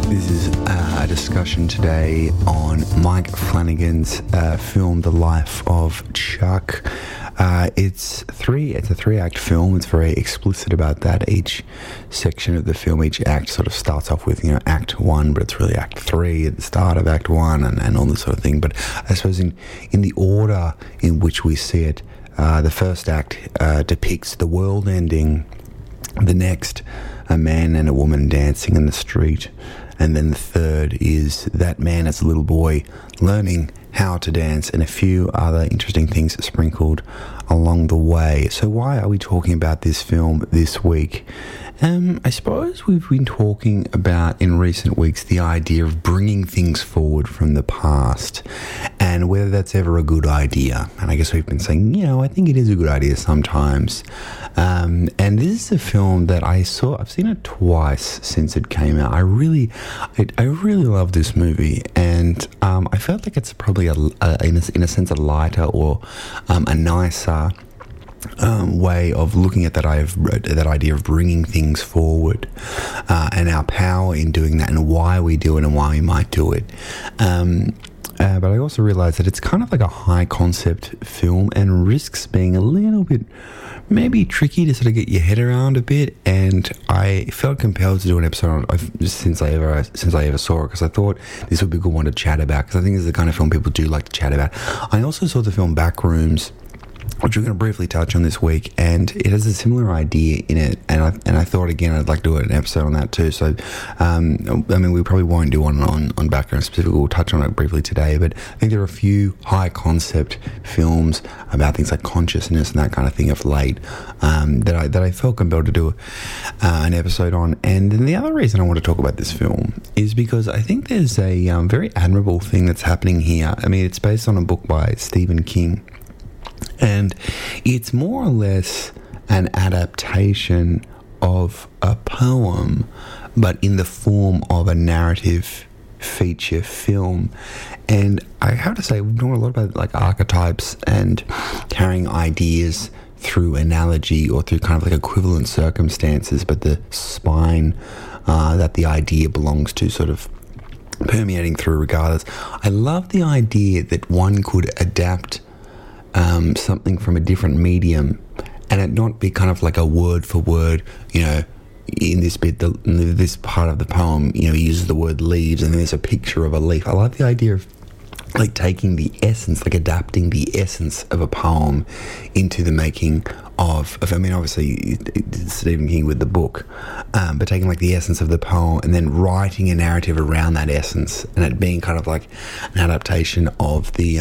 This is a discussion today on Mike Flanagan's film, The Life of Chuck. It's a three-act film. It's very explicit about that. Each section of the film, each act sort of starts off with, Act 1, but it's really Act 3 at the start of Act 1 and all this sort of thing. But I suppose in the order in which we see it, the first act depicts the world ending. The next, a man and a woman dancing in the street. And then the third is that man as a little boy learning how to dance, and a few other interesting things sprinkled along the way. So why are we talking about this film this week? I suppose we've been talking about in recent weeks the idea of bringing things forward from the past and whether that's ever a good idea. And I guess we've been saying, I think it is a good idea sometimes. And this is a film that I've seen it twice since it came out. I really love this movie, and I felt like it's probably in a sense a lighter or a nicer way of looking at that idea of bringing things forward and our power in doing that, and why we do it and why we might do it. But I also realised that it's kind of like a high concept film and risks being a little bit maybe tricky to sort of get your head around a bit, and I felt compelled to do an episode on it since I ever saw it, because I thought this would be a good one to chat about, because I think this is the kind of film people do like to chat about. I also saw the film Backrooms, which we're going to briefly touch on this week, and it has a similar idea in it, and I thought, again, I'd like to do an episode on that too. So, we probably won't do one on Backrooms specifically. We'll touch on it briefly today, but I think there are a few high-concept films about things like consciousness and that kind of thing of late that I felt compelled to do an episode on. And then the other reason I want to talk about this film is because I think there's a very admirable thing that's happening here. It's based on a book by Stephen King, and it's more or less an adaptation of a poem, but in the form of a narrative feature film. And I have to say, we've known a lot about like archetypes and carrying ideas through analogy or through kind of like equivalent circumstances, but the spine that the idea belongs to sort of permeating through regardless. I love the idea that one could adapt something from a different medium and it not be kind of like a word for word, in this bit, this part of the poem, he uses the word leaves and then there's a picture of a leaf. I like the idea of like taking the essence, like adapting the essence of a poem into the making of obviously it's Stephen King with the book, but taking like the essence of the poem and then writing a narrative around that essence, and it being kind of like an adaptation of the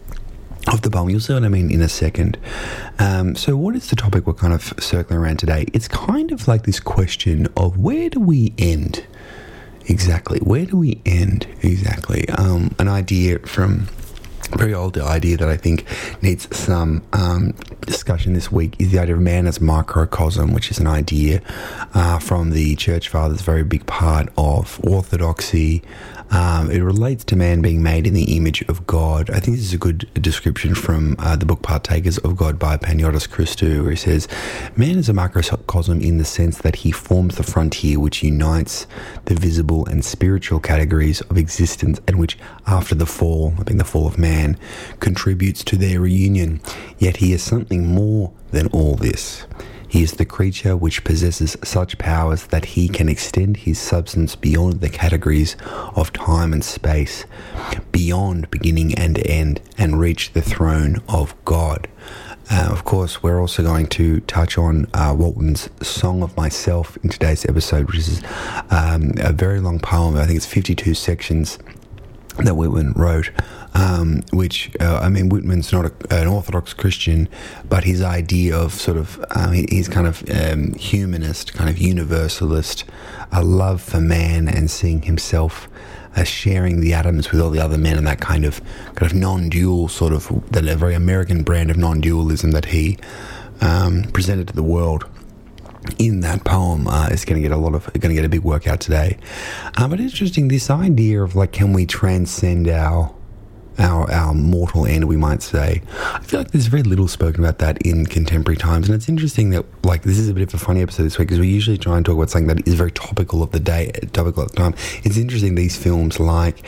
poem. You'll see what I mean in a second. So what is the topic we're kind of circling around today? It's kind of like this question of where do we end exactly? Where do we end exactly? An idea from a very old idea that I think needs some discussion this week is the idea of man as microcosm, which is an idea from the Church Fathers, very big part of orthodoxy. It relates to man being made in the image of God. I think this is a good description from the book Partakers of God by Panagiotis Christou, where he says, man is a microcosm in the sense that he forms the frontier which unites the visible and spiritual categories of existence, and which, after the fall, I think the fall of man, contributes to their reunion. Yet he is something more than all this. He is the creature which possesses such powers that he can extend his substance beyond the categories of time and space, beyond beginning and end, and reach the throne of God. Of course, we're also going to touch on Walt Whitman's Song of Myself in today's episode, which is a very long poem. I think it's 52 sections that Whitman wrote, Whitman's not an Orthodox Christian, but his idea of sort of, he's kind of humanist, kind of universalist, a love for man and seeing himself as sharing the atoms with all the other men, and that kind of non-dual sort of, that a very American brand of non-dualism that he presented to the world. In that poem is going to get a big workout today. But it's interesting, this idea of like, can we transcend our our mortal end, we might say. I feel like there's very little spoken about that in contemporary times, and it's interesting that, like, this is a bit of a funny episode this week because we usually try and talk about something that is very topical of the day, topical at the time. It's interesting these films like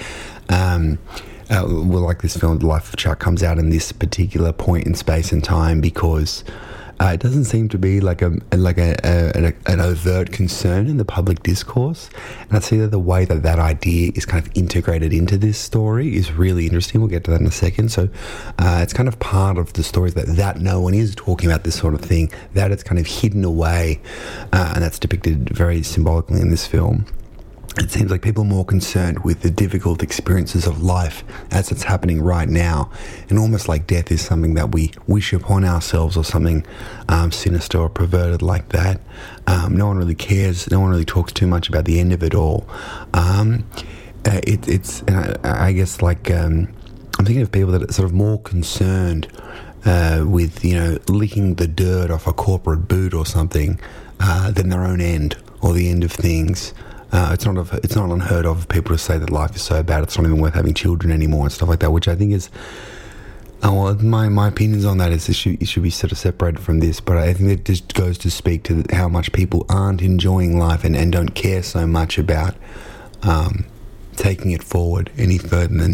this film, The Life of Chuck, comes out in this particular point in space and time because it doesn't seem to be like an overt concern in the public discourse, and I see that the way that idea is kind of integrated into this story is really interesting. We'll get to that in a second. So it's kind of part of the story that no one is talking about this sort of thing, that it's kind of hidden away, and that's depicted very symbolically in this film. It seems like people are more concerned with the difficult experiences of life as it's happening right now, and almost like death is something that we wish upon ourselves, or something sinister or perverted like that. No one really cares. No one really talks too much about the end of it all. I guess, like, I'm thinking of people that are sort of more concerned with, licking the dirt off a corporate boot or something than their own end or the end of things. It's not unheard of people to say that life is so bad it's not even worth having children anymore and stuff like that, which I think is, my opinions on that is it should be sort of separated from this, but I think it just goes to speak to how much people aren't enjoying life and don't care so much about taking it forward any further than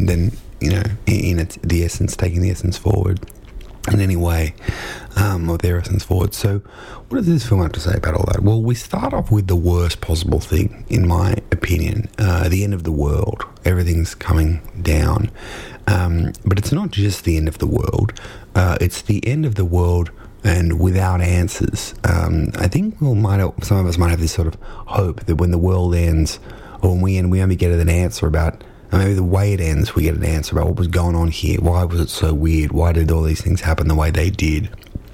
the essence, taking the essence forward in any way, or their essence forward. So what does this film have to say about all that? Well, we start off with the worst possible thing, in my opinion, the end of the world. Everything's coming down. But it's not just the end of the world. It's the end of the world and without answers. I think some of us might have this sort of hope that when the world ends, or when we end, we only get an answer about, maybe the way it ends, we get an answer about what was going on here. Why was it so weird? Why did all these things happen the way they did?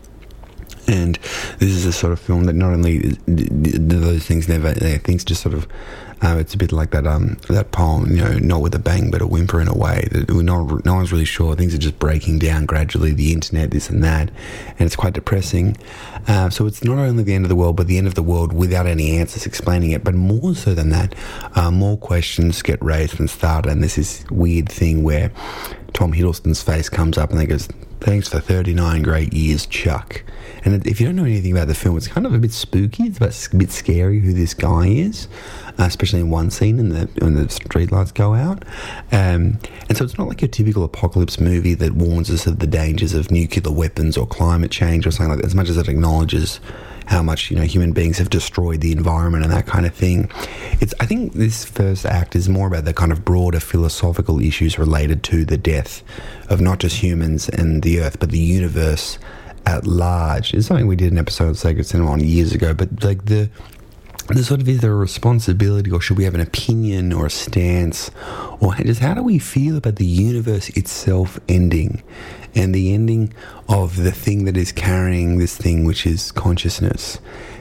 And this is a sort of film that not only do those things things just sort of, it's a bit like that poem, not with a bang but a whimper in a way. No one's really sure. Things are just breaking down gradually, the internet, this and that, and it's quite depressing. So it's not only the end of the world, but the end of the world without any answers explaining it. But more so than that, more questions get raised and started, and there's this weird thing where Tom Hiddleston's face comes up and he goes, "Thanks for 39 great years, Chuck." And if you don't know anything about the film, it's kind of a bit spooky. It's a bit scary who this guy is, especially in one scene when the street lights go out. And so it's not like your typical apocalypse movie that warns us of the dangers of nuclear weapons or climate change or something like that, as much as it acknowledges how much human beings have destroyed the environment and that kind of thing. I think this first act is more about the kind of broader philosophical issues related to the death of not just humans and the earth, but the universe at large. It's something we did an episode of Sacred Cinema on years ago, but like the sort of, is there a responsibility, or should we have an opinion or a stance, or just how do we feel about the universe itself ending, and the ending of the thing that is carrying this thing, which is consciousness.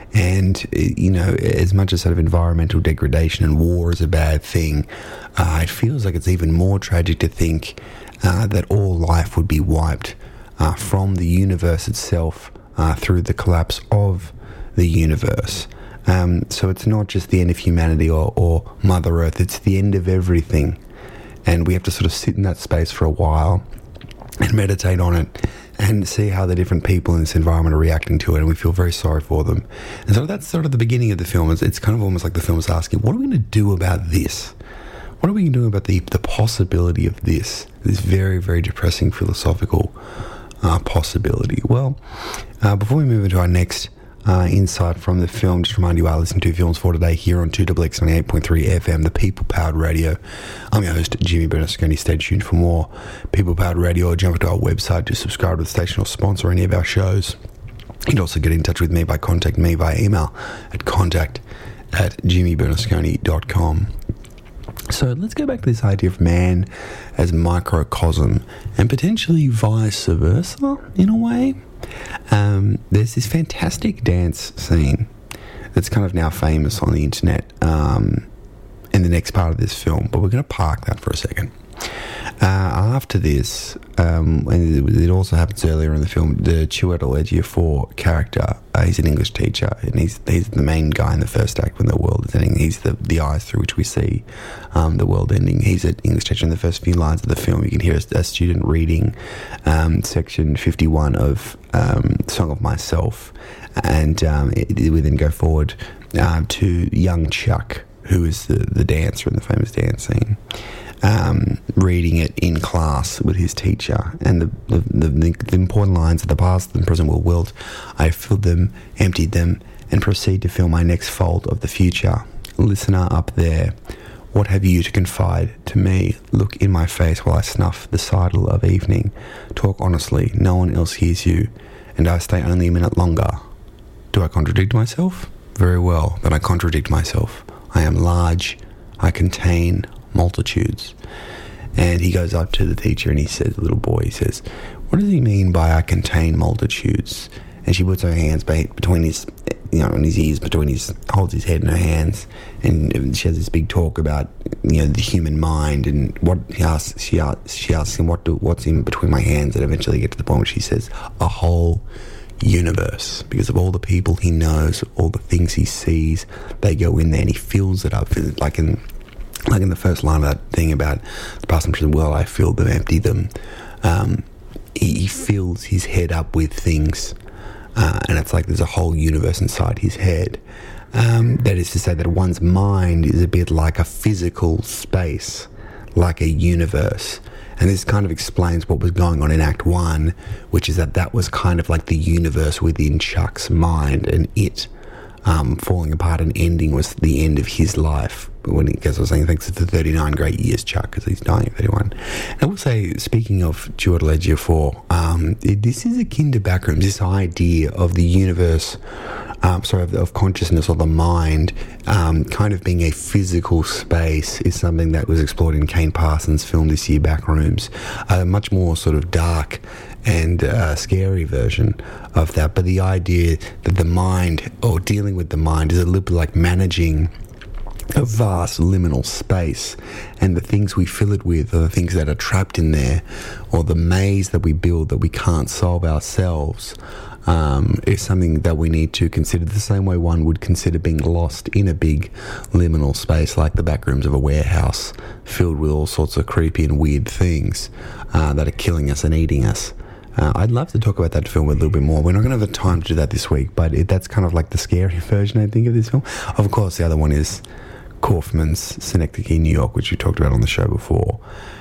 And as much as sort of environmental degradation and war is a bad thing, it feels like it's even more tragic to think that all life would be wiped from the universe itself through the collapse of the universe. So it's not just the end of humanity or Mother Earth, it's the end of everything. And we have to sort of sit in that space for a while and meditate on it and see how the different people in this environment are reacting to it, and we feel very sorry for them. And so that's sort of the beginning of the film. It's kind of almost like the film is asking, what are we going to do about this? What are we going to do about the possibility of this very, very depressing philosophical possibility? Well, before we move into our next insight from the film, just remind you are listening to Films for Today here on 2XX 98.3 FM, the People-Powered Radio. I'm your host, Jimmy Bernasconi. Stay tuned for more People-Powered Radio, or jump to our website to subscribe to the station or sponsor any of our shows. You can also get in touch with me by contacting me via email at contact@jimmybernasconi.com. So let's go back to this idea of man as microcosm, and potentially vice versa in a way. There's this fantastic dance scene that's kind of now famous on the internet in the next part of this film, but we're going to park that for a second. After this, and it also happens earlier in the film, the Chiwetel Ejiofor character, he's an English teacher, and he's the main guy in the first act when the world is ending. He's the eyes through which we see the world ending. He's an English teacher. In the first few lines of the film, you can hear a student reading section 51 of Song of Myself, and we then go forward to young Chuck, who is the dancer in the famous dance scene. Reading it in class with his teacher, and the important lines of the past and present were willed. I filled them, emptied them, and proceed to fill my next fold of the future. Listener up there, what have you to confide to me? Look in my face while I snuff the sidle of evening. Talk honestly, no one else hears you, and I stay only a minute longer. Do I contradict myself? Very well, then I contradict myself. I am large, I contain multitudes. And he goes up to the teacher and he says, the little boy, he says, what does he mean by I contain multitudes? And she puts her hands between his, in his ears, holds his head in her hands, and she has this big talk about, the human mind, and what she asks him, what's in between my hands, and eventually get to the point where she says, a whole universe, because of all the people he knows, all the things he sees, they go in there and he fills it up, like in the first line of that thing about the past and present world, I filled them, emptied them. He fills his head up with things, and it's like there's a whole universe inside his head. That is to say that one's mind is a bit like a physical space, like a universe. And this kind of explains what was going on in Act 1, which is that was kind of like the universe within Chuck's mind, and it falling apart and ending was the end of his life. When he, as I was saying, thanks to the 39 great years, Chuck, because he's dying at 31. And I will say, speaking of Chiwetel Ejiofor, this is akin to Backrooms, this idea of the universe, of consciousness or the mind, kind of being a physical space is something that was explored in Kane Parsons' film this year, Backrooms, a much more sort of dark and scary version of that. But the idea that the mind, or dealing with the mind, is a little bit like managing a vast liminal space, and the things we fill it with are the things that are trapped in there, or the maze that we build that we can't solve ourselves, is something that we need to consider the same way one would consider being lost in a big liminal space like the back rooms of a warehouse filled with all sorts of creepy and weird things that are killing us and eating us. I'd love to talk about that film a little bit more. We're not going to have the time to do that this week, but that's kind of like the scary version, I think, of this film. Of course, the other one is Kaufman's Synecdoche, New York, which we talked about on the show before.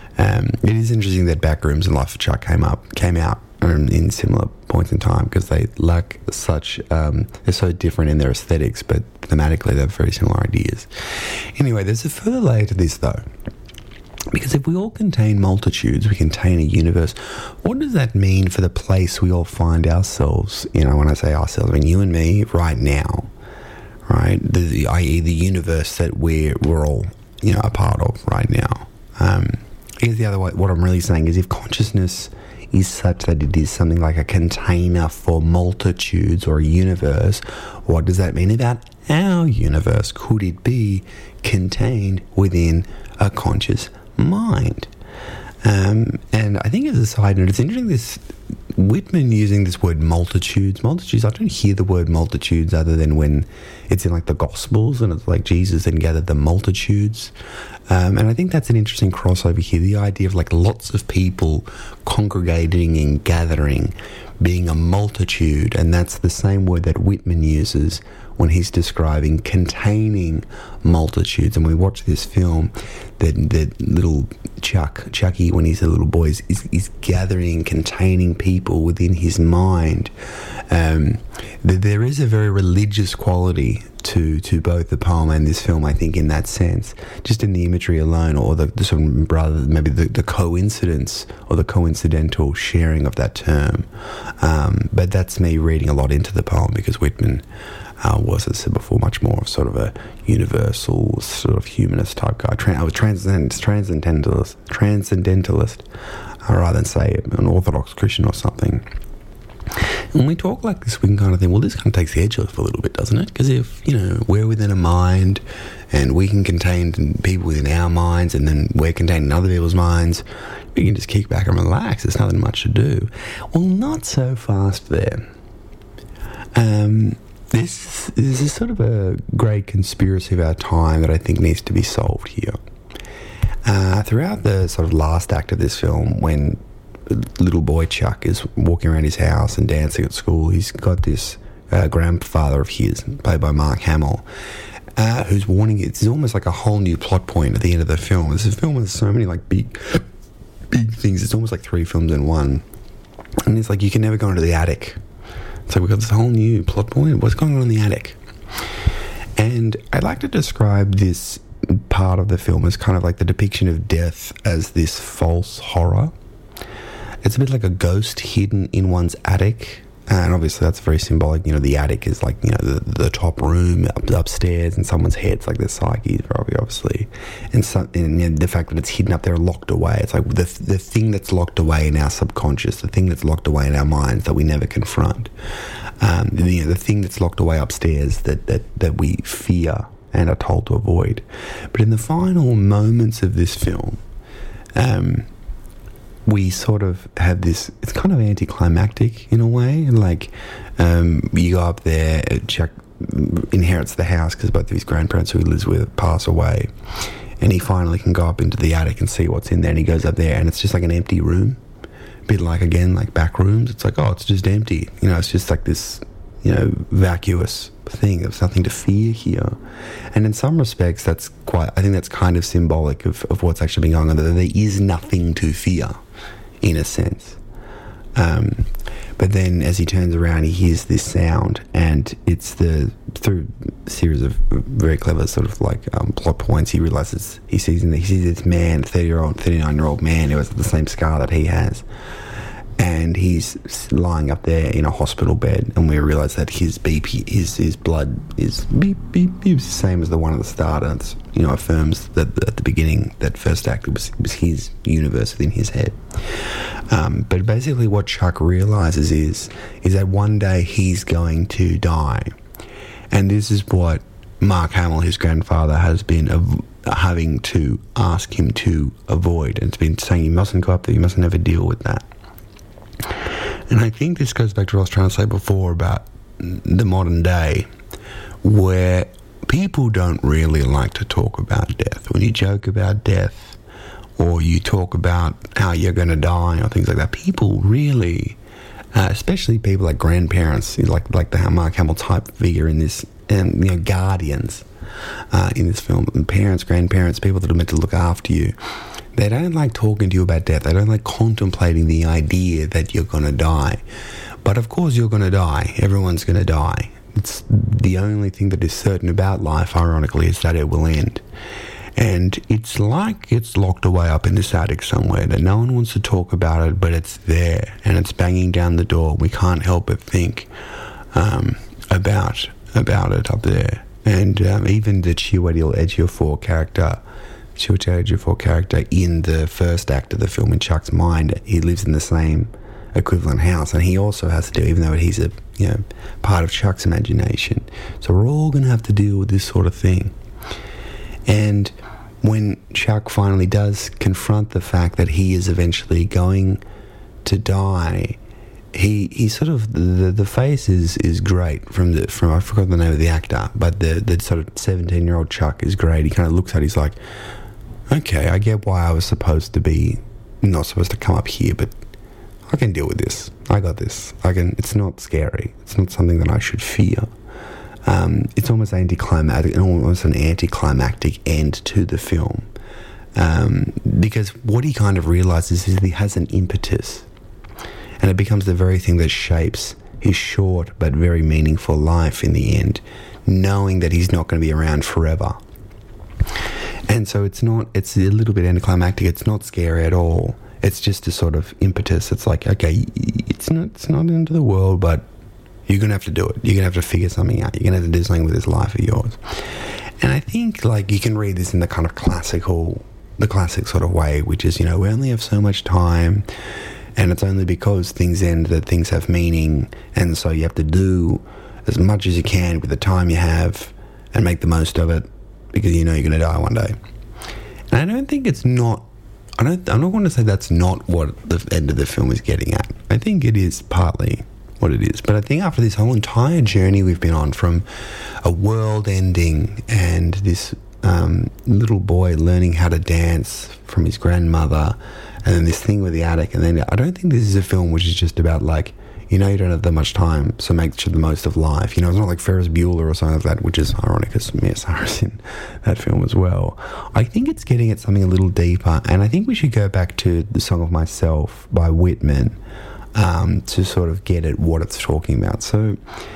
It is interesting that Backrooms and Life of Chuck came out in similar points in time, because they lack such they're so different in their aesthetics, but thematically they have very similar ideas. Anyway, there's a further layer to this though, because if we all contain multitudes, we contain a universe. What does that mean for the place we all find ourselves? When I say ourselves, I mean you and me right now, right? I.e. the universe that we're all a part of right now. Here's the other way. What I'm really saying is, if consciousness is such that it is something like a container for multitudes or a universe, what does that mean about our universe? Could it be contained within a conscious mind? And I think, as a side note, it's interesting, this Whitman using this word multitudes. I don't hear the word multitudes other than when it's in like the Gospels, and it's like Jesus then gathered the multitudes. And I think that's an interesting crossover here, the idea of like lots of people congregating and gathering, being a multitude, and that's the same word that Whitman uses when he's describing containing multitudes. And when we watch this film, that little Chucky, when he's a little boy, is gathering, containing people within his mind. There is a very religious quality to both the poem and this film, I think, in that sense, just in the imagery alone, or the sort of rather maybe the coincidence or the coincidental sharing of that term. But that's me reading a lot into the poem, because Whitman was, as I said before, much more of sort of a universal sort of humanist type guy. I was transcendentalist, rather than say an Orthodox Christian or something. when we talk like this, we can kind of think, well, this kind of takes the edge off a little bit, doesn't it? Because if, we're within a mind and we can contain people within our minds and then we're contained in other people's minds, we can just kick back and relax. There's nothing much to do. Well, not so fast there. This is sort of a great conspiracy of our time that I think needs to be solved here. Throughout the sort of last act of this film, when little boy Chuck is walking around his house and dancing at school, he's got this grandfather of his, played by Mark Hamill, who's warning. It's almost like a whole new plot point at the end of the film. This film has so many like big things. It's almost like 3 films in one. And it's like, you can never go into the attic. So we've got this whole new plot point. What's going on in the attic? And I'd like to describe this part of the film as kind of like the depiction of death as this false horror. It's a bit like a ghost hidden in one's attic. And obviously that's very symbolic. The attic is like, the top room upstairs, and someone's head's like their psyche, obviously. And the fact that it's hidden up there, locked away. It's like the thing that's locked away in our subconscious, the thing that's locked away in our minds that we never confront. The thing that's locked away upstairs that we fear and are told to avoid. But in the final moments of this film, we sort of have this, it's kind of anticlimactic in a way. Like, you go up there, Chuck inherits the house because both of his grandparents who he lives with pass away, and he finally can go up into the attic and see what's in there, and he goes up there and it's just like an empty room, a bit like, again, like back rooms. It's like, oh, it's just empty. It's just like this, vacuous thing. There's nothing to fear here. And in some respects, I think that's kind of symbolic of what's actually been going on. There is nothing to fear, in a sense. But then as he turns around, he hears this sound, and it's through a series of very clever sort of like plot points, he realizes, he sees this man, 39-year-old man who has the same scar that he has. And he's lying up there in a hospital bed, and we realise that his BP, his blood is beep, beep, beep, the same as the one at the start. And it's, affirms that at the beginning, that first act, it was his universe within his head. But basically what Chuck realises is that one day he's going to die. And this is what Mark Hamill, his grandfather, has been having to ask him to avoid. And it's been saying, you mustn't go up there, you must never deal with that. And I think this goes back to what I was trying to say before about the modern day, where people don't really like to talk about death. When you joke about death, or you talk about how you're going to die, or things like that, people really, especially people like grandparents, like the Mark Hamill type figure in this, and guardians in this film, and parents, grandparents, people that are meant to look after you. They don't like talking to you about death. They don't like contemplating the idea that you're going to die. But of course you're going to die. Everyone's going to die. It's the only thing that is certain about life, ironically, is that it will end. And it's like it's locked away up in this attic somewhere that no one wants to talk about it, but it's there and it's banging down the door. We can't help but think about it up there. And even the Chiwetel Ejiofor character in the first act of the film, in Chuck's mind, he lives in the same equivalent house, and he also has to do, even though he's a part of Chuck's imagination. So we're all going to have to deal with this sort of thing. And when Chuck finally does confront the fact that he is eventually going to die, he sort of, the face is great from I forgot the name of the actor, but the sort of 17-year-old Chuck is great. He kind of looks at it, he's like, okay, I get why I was supposed to be not supposed to come up here, but I can deal with this. I got this. It's not scary. It's not something that I should fear. It's almost anticlimactic, almost an anticlimactic end to the film. Because what he kind of realizes is he has an impetus, and it becomes the very thing that shapes his short but very meaningful life in the end, knowing that he's not going to be around forever. And so it's a little bit anticlimactic. It's not scary at all. It's just a sort of impetus. It's like, okay, it's not the end of the world, but you're going to have to do it. You're going to have to figure something out. You're going to have to do something with this life of yours. And I think, like, you can read this in the kind of classic sort of way, which is, we only have so much time, And it's only because things end that things have meaning, and so you have to do as much as you can with the time you have and make the most of it, because you know you're going to die one day. And I don't think it's not... I'm not going to say that's not what the end of the film is getting at. I think it is partly what it is. But I think after this whole entire journey we've been on, from a world ending and this little boy learning how to dance from his grandmother, and then this thing with the attic, and then I don't think this is a film which is just about like, you know, you don't have that much time, so make the most of life. You know, it's not like Ferris Bueller or something like that, which is ironic because Mia Sarah's in that film as well. I think it's getting at something a little deeper, and I think we should go back to The Song of Myself by Whitman to sort of get at what it's talking about. So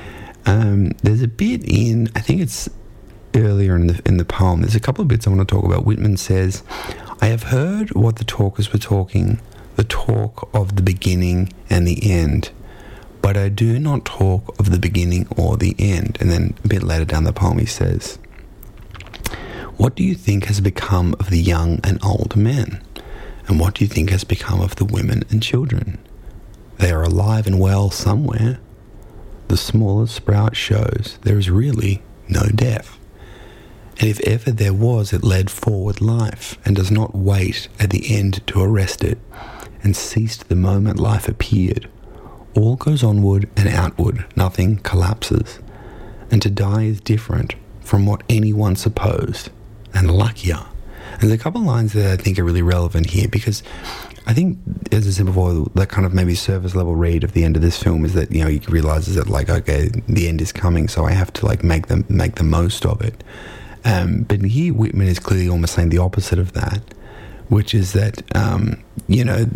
there's a bit in, I think it's earlier in the poem, there's a couple of bits I want to talk about. Whitman says, "I have heard what the talkers were talking, the talk of the beginning and the end. But I do not talk of the beginning or the end." And then a bit later down the poem he says, "What do you think has become of the young and old men? And what do you think has become of the women and children? They are alive and well somewhere. The smallest sprout shows there is really no death. And if ever there was, it led forward life, and does not wait at the end to arrest it, and ceased the moment life appeared. All goes onward and outward, nothing collapses. And to die is different from what anyone supposed, and luckier." And there's a couple of lines that I think are really relevant here, because I think, as I said before, that kind of maybe surface level read of the end of this film is that, you know, he realizes that, like, okay, the end is coming, so I have to like make the most of it. But here Whitman is clearly almost saying the opposite of that, which is that, you know,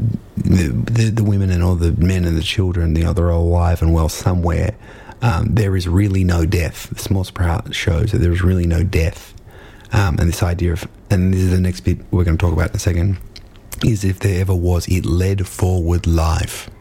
the women and all the men and the children, you know, they're all alive and well somewhere. There is really no death. The small sprout shows that there is really no death. And this idea of, and this is the next bit we're going to talk about in a second, is if there ever was, it led forward life.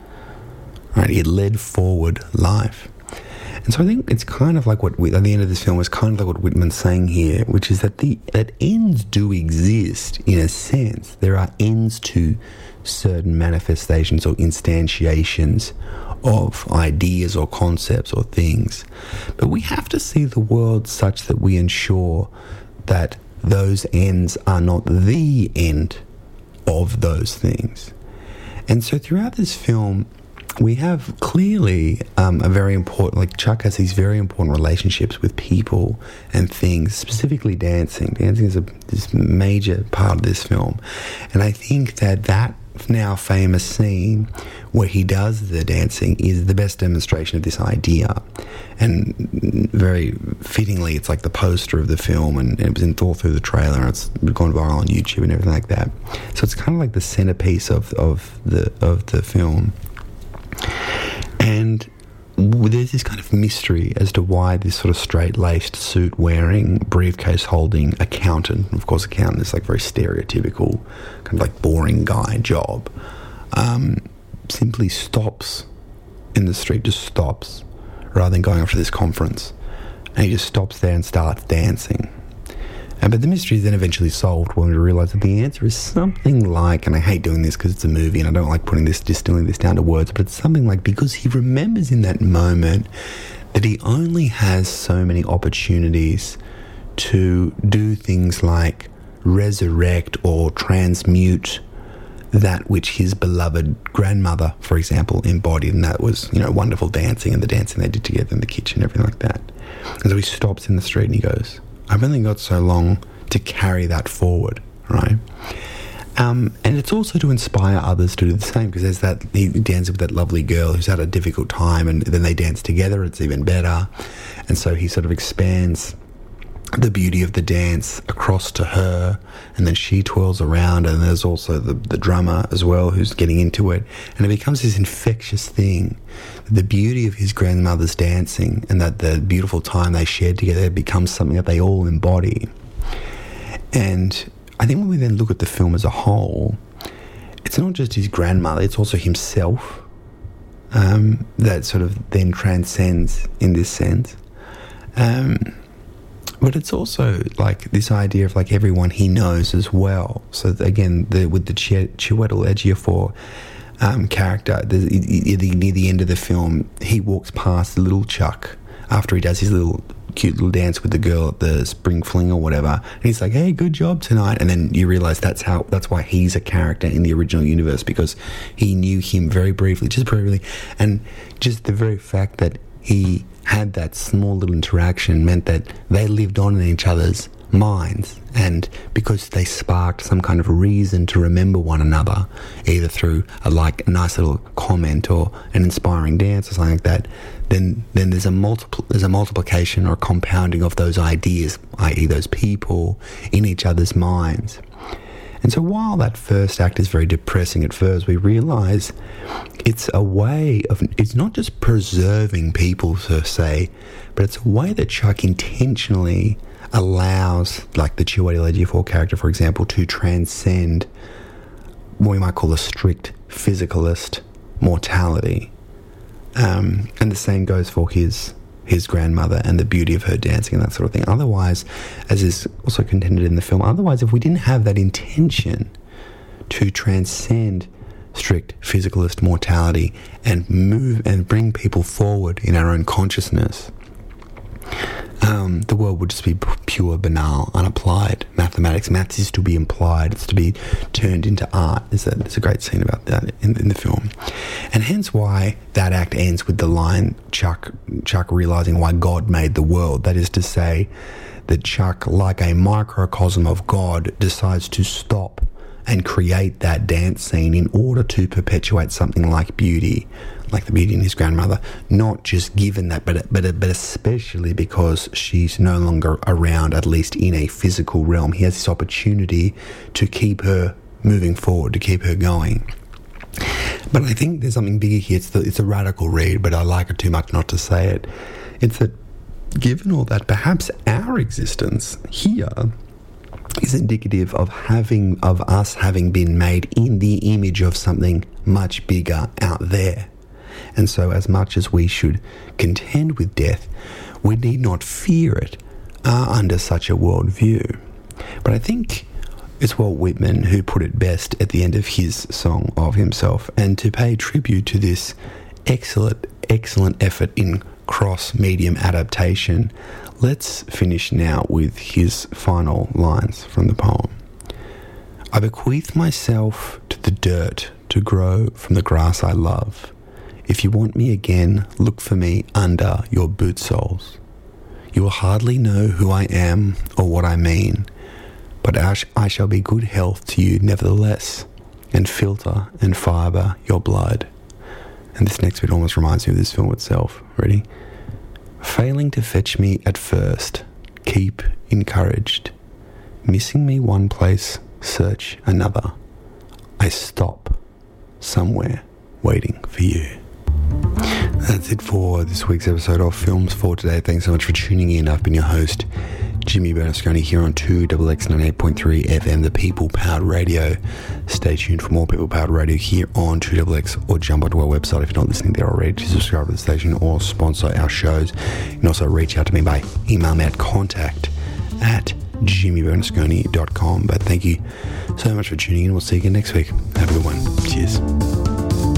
Right? It led forward life. And so I think it's kind of like what, at the end of this film, is kind of like what Whitman's saying here, which is that that ends do exist in a sense. There are ends to certain manifestations or instantiations of ideas or concepts or things. But we have to see the world such that we ensure that those ends are not the end of those things. And so throughout this film, we have clearly a very important, like Chuck has these very important relationships with people and things, specifically dancing. Dancing is this major part of this film. And I think that now famous scene where he does the dancing is the best demonstration of this idea. And very fittingly, it's like the poster of the film, and it was in all through the trailer, and it's gone viral on YouTube and everything like that. So it's kind of like the centerpiece of the film. And there's this kind of mystery as to why this sort of straight-laced, suit-wearing, briefcase-holding accountant, of course accountant is like very stereotypical, kind of like boring guy job, simply stops in the street, just stops, rather than going off to this conference. And he just stops there and starts dancing. But the mystery is then eventually solved when we realise that the answer is something like, and I hate doing this because it's a movie and I don't like distilling this down to words, but it's something like, because he remembers in that moment that he only has so many opportunities to do things like resurrect or transmute that which his beloved grandmother, for example, embodied, and that was, you know, wonderful dancing and the dancing they did together in the kitchen, everything like that. And so he stops in the street and he goes, I've only got so long to carry that forward, right? And it's also to inspire others to do the same, because there's that, he dances with that lovely girl who's had a difficult time, and then they dance together, it's even better. And so he sort of expands the beauty of the dance across to her, and then she twirls around, and there's also the drummer as well who's getting into it, and it becomes this infectious thing. The beauty of his grandmother's dancing and that the beautiful time they shared together becomes something that they all embody. And I think when we then look at the film as a whole, it's not just his grandmother, it's also himself that sort of then transcends in this sense. But it's also like this idea of like everyone he knows as well. So again, with the Chiwetel Ejiofor character, near the end of the film, he walks past little Chuck after he does his cute little dance with the girl at the spring fling or whatever, and he's like, hey, good job tonight. And then you realise that's why he's a character in the original universe, because he knew him very briefly, and just the very fact that he had that small little interaction meant that they lived on in each other's minds, and because they sparked some kind of reason to remember one another, either through a nice little comment or an inspiring dance or something like that, then there's a multiplication or a compounding of those ideas, i.e. those people, in each other's minds. And so while that first act is very depressing at first, we realise it's a way of, it's not just preserving people per se, but it's a way that Chuck intentionally allows, like the Chiwetel Ejiofor character, for example, to transcend what we might call a strict physicalist mortality. And the same goes for his grandmother and the beauty of her dancing and that sort of thing. Otherwise, as is also contended in the film, otherwise, if we didn't have that intention to transcend strict physicalist mortality and move and bring people forward in our own consciousness, the world would just be pure, banal, unapplied mathematics. Maths is to be implied. It's to be turned into art. There's a great scene about that in the film. And hence why that act ends with the line, Chuck realising why God made the world. That is to say that Chuck, like a microcosm of God, decides to stop and create that dance scene in order to perpetuate something like beauty, like the beauty in his grandmother, not just given that, but especially because she's no longer around, at least in a physical realm. He has this opportunity to keep her moving forward, to keep her going. But I think there's something bigger here. It's a radical read, but I like it too much not to say it. It's that given all that, perhaps our existence here is indicative of us having been made in the image of something much bigger out there. And so as much as we should contend with death, we need not fear it under such a worldview. But I think it's Walt Whitman who put it best at the end of his song of himself. And to pay tribute to this excellent effort in cross-medium adaptation, let's finish now with his final lines from the poem. I bequeath myself to the dirt to grow from the grass I love. If you want me again, look for me under your boot soles. You will hardly know who I am or what I mean, but I shall be good health to you nevertheless, and filter and fibre your blood. And this next bit almost reminds me of this film itself. Ready? Failing to fetch me at first, keep encouraged. Missing me one place, search another. I stop somewhere waiting for you. That's it for this week's episode of Films for Today. Thanks so much for tuning in. I've been your host, Jimmy Bernasconi, here on 2XX 98.3 FM, the People-Powered Radio. Stay tuned for more People-Powered Radio here on 2XX, or jump onto our website if you're not listening there already to subscribe to the station or sponsor our shows. You can also reach out to me by email me at contact@jimmybernasconi.com. But thank you so much for tuning in. We'll see you again next week. Have a good one. Cheers.